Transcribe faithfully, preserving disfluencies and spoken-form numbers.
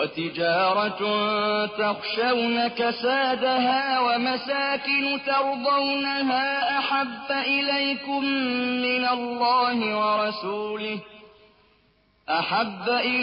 وتجارة تخشون كسادها ومساكن ترضونها أحب إليكم من الله ورسوله أحب